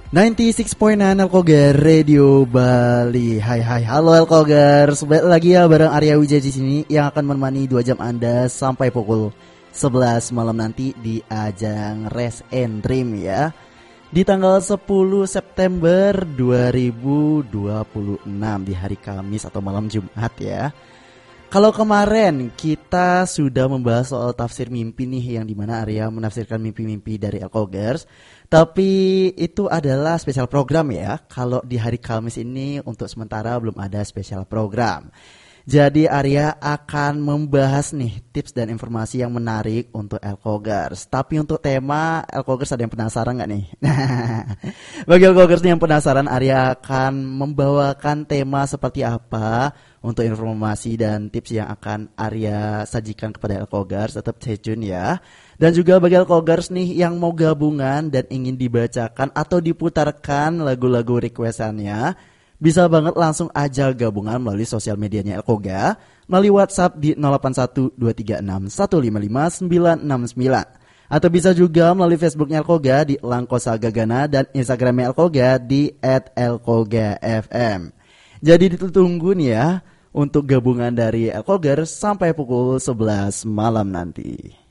96.9 Elkogar Radio Bali. Hai halo Elkogar. Balik lagi ya bareng Arya Wijaya di sini yang akan menemani 2 jam Anda sampai pukul 11 malam nanti di ajang Rest and Dream ya. Di tanggal 10 September 2026 di hari Kamis atau malam Jumat ya. Kalau kemarin kita sudah membahas soal tafsir mimpi nih, yang dimana Arya menafsirkan mimpi-mimpi dari Elkogers. Tapi itu adalah spesial program ya. Kalau di hari Kamis ini untuk sementara belum ada spesial program. Jadi Arya akan membahas nih tips dan informasi yang menarik untuk Elkogers. Tapi untuk tema, Elkogers ada yang penasaran gak nih? Bagi Elkogers yang penasaran, Arya akan membawakan tema seperti apa untuk informasi dan tips yang akan Arya sajikan kepada Elkogers. Tetap stay tune ya. Dan juga bagi Elkogers nih yang mau gabungan dan ingin dibacakan atau diputarkan lagu-lagu requestannya, bisa banget langsung aja gabungan melalui sosial medianya Elkoga melalui WhatsApp di 081236155969 atau bisa juga melalui Facebooknya Elkoga di Langkosa Gagana dan Instagramnya Elkoga di @elkogafm. Jadi ditunggu nih ya untuk gabungan dari Elkoga sampai pukul 11 malam nanti.